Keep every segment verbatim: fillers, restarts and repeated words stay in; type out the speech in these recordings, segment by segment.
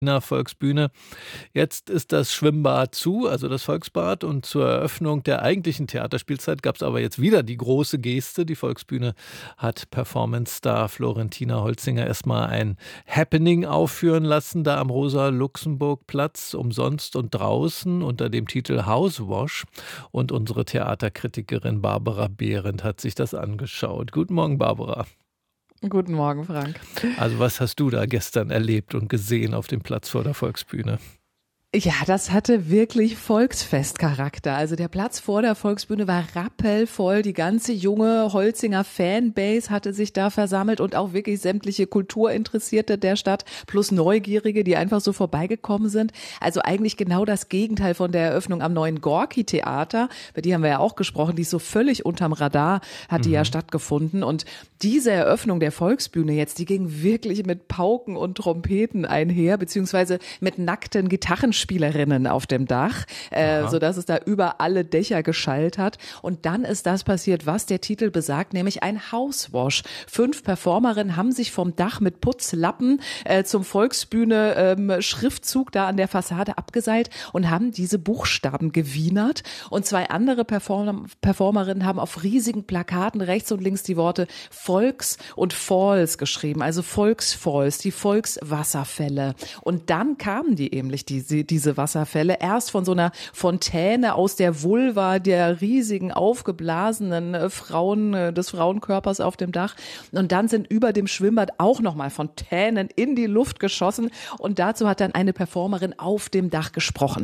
Volksbühne. Jetzt ist das Schwimmbad zu, also das Volksbad, und zur Eröffnung der eigentlichen Theaterspielzeit gab es aber jetzt wieder die große Geste. Die Volksbühne hat Performance-Star Florentina Holzinger erstmal ein Happening aufführen lassen, da am Rosa-Luxemburg-Platz, umsonst und draußen unter dem Titel Housewash. Und unsere Theaterkritikerin Barbara Behrendt hat sich das angeschaut. Guten Morgen, Barbara. Guten Morgen, Frank. Also was hast du da gestern erlebt und gesehen auf dem Platz vor der Volksbühne? Ja, das hatte wirklich Volksfestcharakter. Also der Platz vor der Volksbühne war rappelvoll. Die ganze junge Holzinger Fanbase hatte sich da versammelt und auch wirklich sämtliche Kulturinteressierte der Stadt plus Neugierige, die einfach so vorbeigekommen sind. Also eigentlich genau das Gegenteil von der Eröffnung am neuen Gorki-Theater. Bei die haben wir ja auch gesprochen. Die ist so völlig unterm Radar, hat die mhm. ja stattgefunden. Und diese Eröffnung der Volksbühne jetzt, die ging wirklich mit Pauken und Trompeten einher, beziehungsweise mit nackten Gitarrenspielerinnen auf dem Dach, äh, sodass es da über alle Dächer geschallt hat. Und dann ist das passiert, was der Titel besagt, nämlich ein Housewash. Fünf Performerinnen haben sich vom Dach mit Putzlappen äh, zum Volksbühne ähm, Schriftzug da an der Fassade abgeseilt und haben diese Buchstaben gewienert. Und zwei andere Perform- Performerinnen haben auf riesigen Plakaten rechts und links die Worte Volks und Falls geschrieben, also Volksfalls, die Volkswasserfälle. Und dann kamen die nämlich, die, diese Wasserfälle, erst von so einer Fontäne aus der Vulva der riesigen, aufgeblasenen Frauen, des Frauenkörpers auf dem Dach. Und dann sind über dem Schwimmbad auch nochmal Fontänen in die Luft geschossen. Und dazu hat dann eine Performerin auf dem Dach gesprochen.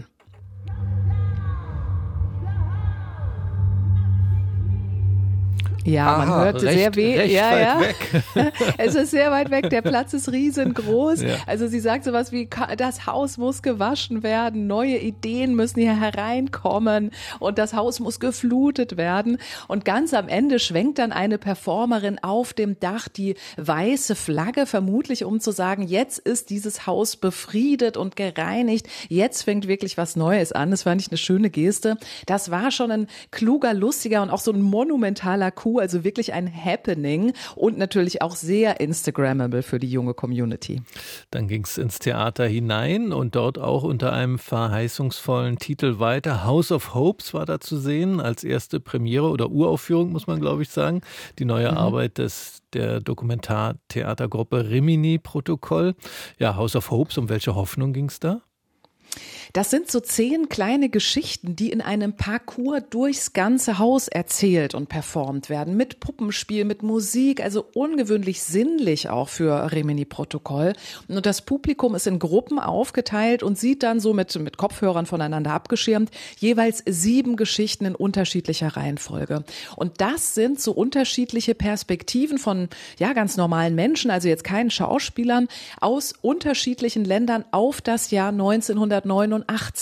Ja, Aha, man hört recht, sehr weh. Recht ja, weit ja. weg. Es ist sehr weit weg. Der Platz ist riesengroß. Ja. Also sie sagt sowas wie, das Haus muss gewaschen werden, neue Ideen müssen hier hereinkommen und das Haus muss geflutet werden. Und ganz am Ende schwenkt dann eine Performerin auf dem Dach die weiße Flagge, vermutlich um zu sagen, jetzt ist dieses Haus befriedet und gereinigt. Jetzt fängt wirklich was Neues an. Das fand ich eine schöne Geste. Das war schon ein kluger, lustiger und auch so ein monumentaler Coup. Also wirklich ein Happening und natürlich auch sehr Instagrammable für die junge Community. Dann ging es ins Theater hinein und dort auch unter einem verheißungsvollen Titel weiter. House of Hopes war da zu sehen als erste Premiere oder Uraufführung, muss man glaube ich sagen. Die neue mhm. Arbeit des der Dokumentartheatergruppe Rimini-Protokoll. Ja, House of Hopes, um welche Hoffnung ging es da? Das sind so zehn kleine Geschichten, die in einem Parcours durchs ganze Haus erzählt und performt werden. Mit Puppenspiel, mit Musik, also ungewöhnlich sinnlich auch für Rimini-Protokoll. Und das Publikum ist in Gruppen aufgeteilt und sieht dann so mit, mit Kopfhörern voneinander abgeschirmt jeweils sieben Geschichten in unterschiedlicher Reihenfolge. Und das sind so unterschiedliche Perspektiven von ja ganz normalen Menschen, also jetzt keinen Schauspielern, aus unterschiedlichen Ländern auf das Jahr neunzehnhundertneunundachtzig.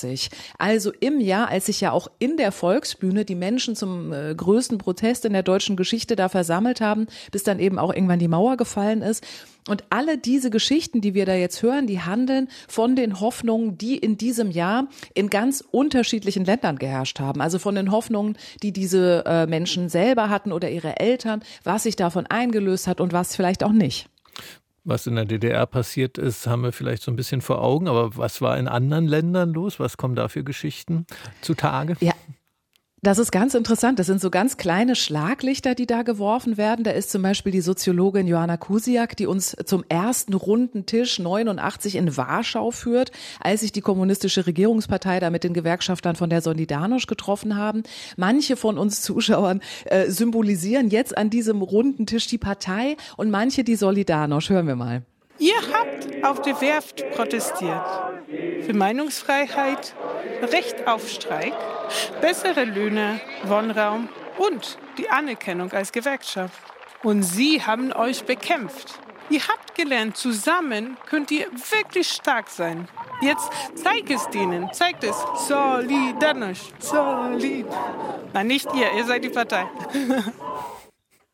Also im Jahr, als sich ja auch in der Volksbühne die Menschen zum äh, größten Protest in der deutschen Geschichte da versammelt haben, bis dann eben auch irgendwann die Mauer gefallen ist. Und alle diese Geschichten, die wir da jetzt hören, die handeln von den Hoffnungen, die in diesem Jahr in ganz unterschiedlichen Ländern geherrscht haben. Also von den Hoffnungen, die diese äh, Menschen selber hatten oder ihre Eltern, was sich davon eingelöst hat und was vielleicht auch nicht. Was in der D D R passiert ist, haben wir vielleicht so ein bisschen vor Augen. Aber was war in anderen Ländern los? Was kommen da für Geschichten zutage? Ja. Das ist ganz interessant. Das sind so ganz kleine Schlaglichter, die da geworfen werden. Da ist zum Beispiel die Soziologin Joanna Kusiak, die uns zum ersten runden Tisch neunundachtzig in Warschau führt, als sich die kommunistische Regierungspartei da mit den Gewerkschaftern von der Solidarność getroffen haben. Manche von uns Zuschauern äh, symbolisieren jetzt an diesem runden Tisch die Partei und manche die Solidarność. Hören wir mal. Ihr habt auf der Werft protestiert. Für Meinungsfreiheit, Recht auf Streik, bessere Löhne, Wohnraum und die Anerkennung als Gewerkschaft. Und sie haben euch bekämpft. Ihr habt gelernt, zusammen könnt ihr wirklich stark sein. Jetzt zeigt es denen, zeigt es. Solidarność, solid. Nein, nicht ihr, ihr seid die Partei.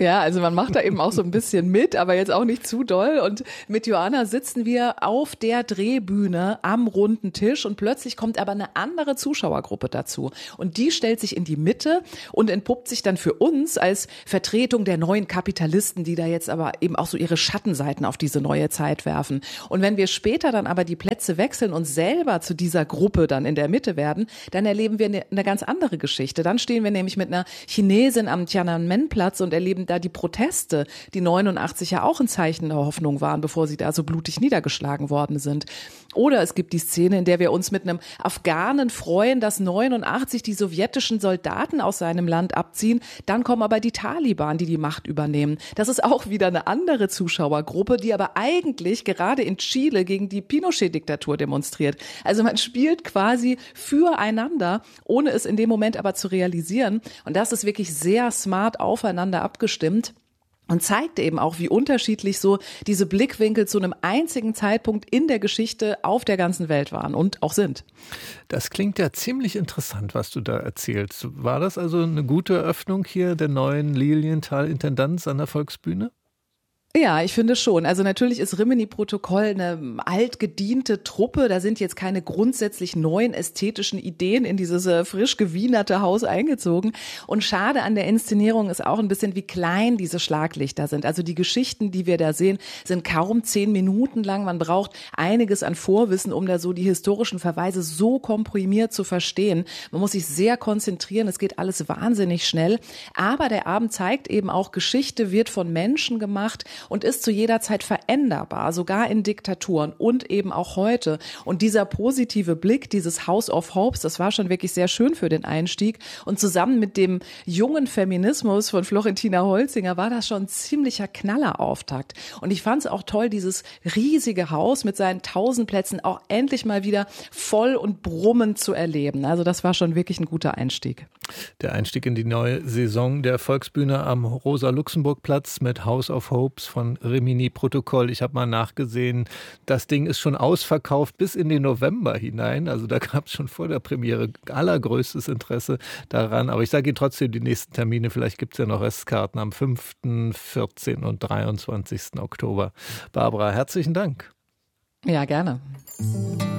Ja, also man macht da eben auch so ein bisschen mit, aber jetzt auch nicht zu doll. Und mit Joanna sitzen wir auf der Drehbühne am runden Tisch und plötzlich kommt aber eine andere Zuschauergruppe dazu. Und die stellt sich in die Mitte und entpuppt sich dann für uns als Vertretung der neuen Kapitalisten, die da jetzt aber eben auch so ihre Schattenseiten auf diese neue Zeit werfen. Und wenn wir später dann aber die Plätze wechseln und selber zu dieser Gruppe dann in der Mitte werden, dann erleben wir eine, eine ganz andere Geschichte. Dann stehen wir nämlich mit einer Chinesin am Tiananmen-Platz und erleben da die Proteste, die neunundachtzig ja auch ein Zeichen der Hoffnung waren, bevor sie da so blutig niedergeschlagen worden sind. Oder es gibt die Szene, in der wir uns mit einem Afghanen freuen, dass neunundachtzig die sowjetischen Soldaten aus seinem Land abziehen. Dann kommen aber die Taliban, die die Macht übernehmen. Das ist auch wieder eine andere Zuschauergruppe, die aber eigentlich gerade in Chile gegen die Pinochet-Diktatur demonstriert. Also man spielt quasi füreinander, ohne es in dem Moment aber zu realisieren. Und das ist wirklich sehr smart aufeinander abgestimmt. Und zeigt eben auch, wie unterschiedlich so diese Blickwinkel zu einem einzigen Zeitpunkt in der Geschichte auf der ganzen Welt waren und auch sind. Das klingt ja ziemlich interessant, was du da erzählst. War das also eine gute Eröffnung hier der neuen Lilienthal-Intendanz an der Volksbühne? Ja, ich finde schon. Also natürlich ist Rimini-Protokoll eine altgediente Truppe. Da sind jetzt keine grundsätzlich neuen ästhetischen Ideen in dieses äh, frisch gewienerte Haus eingezogen. Und schade an der Inszenierung ist auch ein bisschen, wie klein diese Schlaglichter sind. Also die Geschichten, die wir da sehen, sind kaum zehn Minuten lang. Man braucht einiges an Vorwissen, um da so die historischen Verweise so komprimiert zu verstehen. Man muss sich sehr konzentrieren. Es geht alles wahnsinnig schnell. Aber der Abend zeigt eben auch, Geschichte wird von Menschen gemacht und ist zu jeder Zeit veränderbar, sogar in Diktaturen und eben auch heute. Und dieser positive Blick, dieses House of Hopes, das war schon wirklich sehr schön für den Einstieg. Und zusammen mit dem jungen Feminismus von Florentina Holzinger war das schon ein ziemlicher Knallerauftakt. Und ich fand es auch toll, dieses riesige Haus mit seinen tausend Plätzen auch endlich mal wieder voll und brummend zu erleben. Also das war schon wirklich ein guter Einstieg. Der Einstieg in die neue Saison der Volksbühne am Rosa-Luxemburg-Platz mit House of Hopes von Rimini-Protokoll. Ich habe mal nachgesehen, das Ding ist schon ausverkauft bis in den November hinein. Also da gab es schon vor der Premiere allergrößtes Interesse daran. Aber ich sage Ihnen trotzdem die nächsten Termine. Vielleicht gibt es ja noch Restkarten am fünften, vierzehnten und dreiundzwanzigsten Oktober. Barbara, herzlichen Dank. Ja, gerne.